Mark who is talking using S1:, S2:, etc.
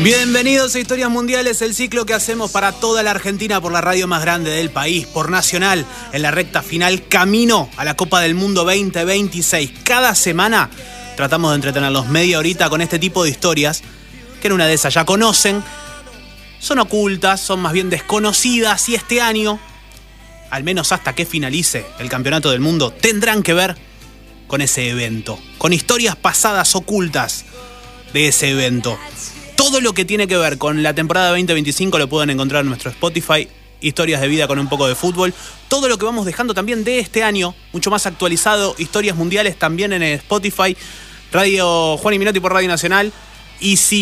S1: Bienvenidos a Historias Mundiales, el ciclo que hacemos para toda la Argentina por la radio más grande del país, por Nacional, en la recta final, camino a la Copa del Mundo 2026. Cada semana tratamos de entretenerlos media horita con este tipo de historias, que en una de esas ya conocen, son ocultas, son más bien desconocidas, y este año, al menos hasta que finalice el Campeonato del Mundo, tendrán que ver con ese evento, con historias pasadas ocultas de ese evento. Todo lo que tiene que ver con la temporada 2025 lo pueden encontrar en nuestro Spotify, Historias de Vida con un poco de fútbol. Todo lo que vamos dejando también de este año, mucho más actualizado, Historias Mundiales también en Spotify, Radio Juan y Minotti por Radio Nacional. Y si